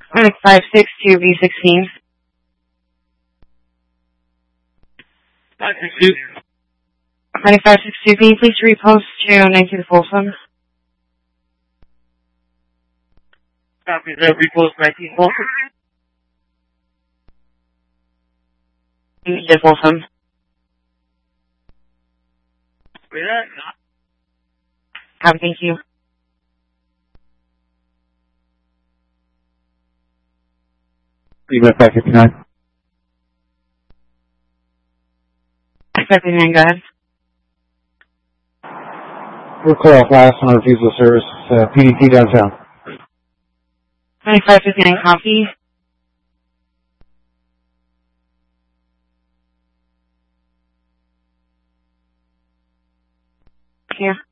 562 V16. 562. 562, can you please repost to 19 Folsom? Copy that, repost 19 Folsom. 19 Folsom. Wait that? Copy, thank you. Left 559. 559, go ahead. We're clear off last on refusal service, PDT downtown. 559, copy. Here.